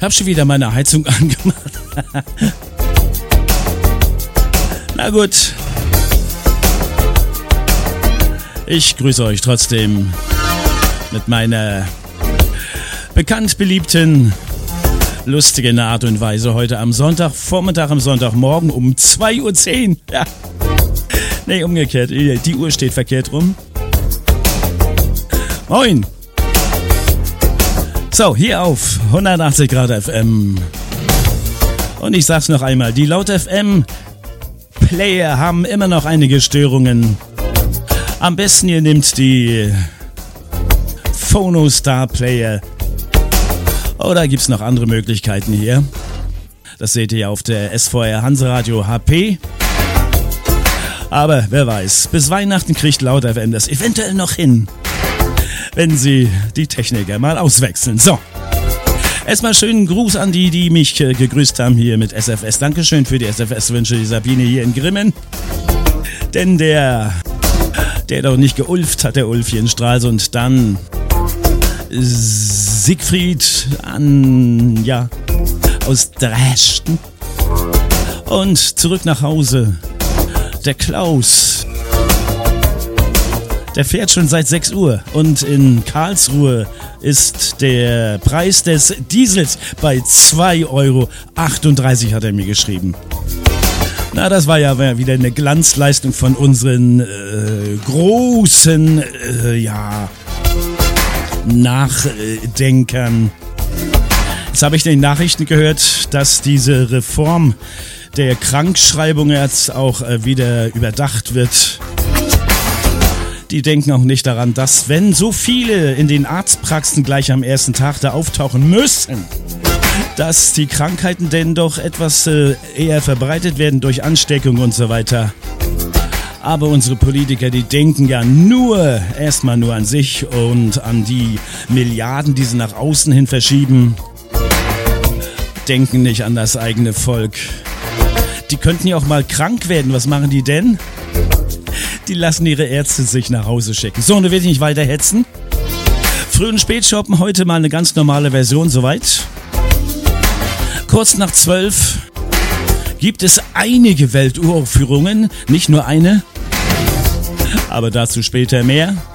Hab schon wieder meine Heizung angemacht. Na gut. Ich grüße euch trotzdem mit meiner bekannt beliebten, lustigen Art und Weise heute am Sonntagvormittag, am Sonntagmorgen um 2:10 Uhr. Ja. Nee, umgekehrt. Die Uhr steht verkehrt rum. Moin. So, hier auf 180 Grad FM. Und ich sag's noch einmal, die Laut FM Player haben immer noch einige Störungen. Am besten ihr nehmt die Phonostar Player. Oder gibt's noch andere Möglichkeiten hier? Das seht ihr auf der SVR Hanseradio HP. Aber wer weiß, bis Weihnachten kriegt Laut FM das eventuell noch hin, wenn sie die Techniker mal auswechseln. So, erstmal schönen Gruß an die mich gegrüßt haben hier mit SFS. Dankeschön für die SFS-Wünsche, die Sabine hier in Grimmen. Denn der doch nicht geulft hat, der Ulf hier in Stralsund, dann Siegfried aus Dresden und zurück nach Hause. Der Klaus, der fährt schon seit 6 Uhr und in Karlsruhe ist der Preis des Diesels bei 2,38 Euro, hat er mir geschrieben. Na, das war ja wieder eine Glanzleistung von unseren großen Nachdenkern. Jetzt habe ich in den Nachrichten gehört, dass diese Reform der Krankschreibung jetzt auch wieder überdacht wird. Die denken auch nicht daran, dass wenn so viele in den Arztpraxen gleich am ersten Tag da auftauchen müssen, dass die Krankheiten denn doch etwas eher verbreitet werden durch Ansteckung und so weiter. Aber unsere Politiker, die denken ja erstmal nur an sich und an die Milliarden, die sie nach außen hin verschieben. Denken nicht an das eigene Volk. Die könnten ja auch mal krank werden. Was machen die denn? Die lassen ihre Ärzte sich nach Hause schicken. So, und da will ich nicht weiter hetzen. Früh- und Spätshoppen, heute mal eine ganz normale Version, soweit. Kurz nach 12 gibt es einige Welturaufführungen, nicht nur eine, aber dazu später mehr.